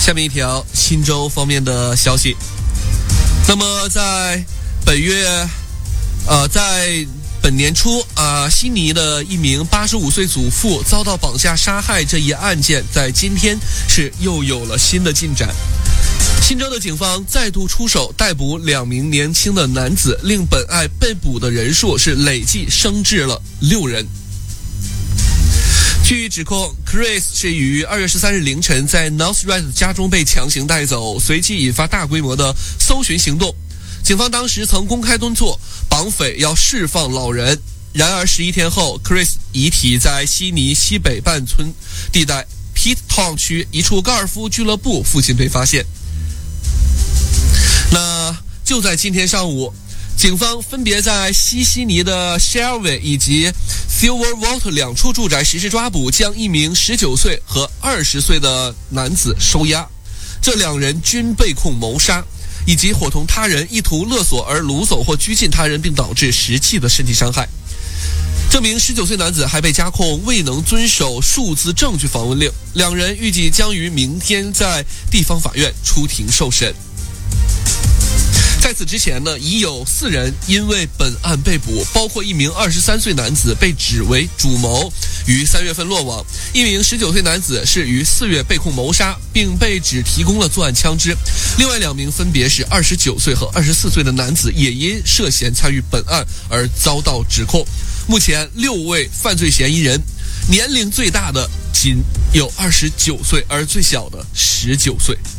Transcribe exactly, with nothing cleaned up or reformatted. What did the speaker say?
下面一条新州方面的消息。那么在本月，呃，在本年初啊、呃，悉尼的一名八十五岁祖父遭到绑架杀害这一案件，在今天是又有了新的进展。新州的警方再度出手逮捕两名年轻的男子，令本案被捕的人数是累计升至了六人。据指控 ，Chris 是于二月十三日凌晨在 Northrise 家中被强行带走，随即引发大规模的搜寻行动。警方当时曾公开敦促绑匪要释放老人，然而十一天后 ，Chris 遗体在悉尼西北半村地带 Pitt Town 区一处高尔夫俱乐部附近被发现。那就在今天上午，警方分别在西悉尼的 Shelby 以及 Silverwater 两处住宅实施抓捕，将一名十九岁和二十岁的男子收押。这两人均被控谋杀以及伙同他人意图勒索而掳走或拘禁他人并导致实际的身体伤害。这名十九岁男子还被加控未能遵守数字证据访问令，两人预计将于明天在地方法院出庭受审。在此之前呢，已有四人因为本案被捕，包括一名二十三岁男子被指为主谋，于三月份落网；一名十九岁男子是于四月被控谋杀，并被指提供了作案枪支；另外两名分别是二十九岁和二十四岁的男子，也因涉嫌参与本案而遭到指控。目前六位犯罪嫌疑人，年龄最大的仅有二十九岁，而最小的十九岁。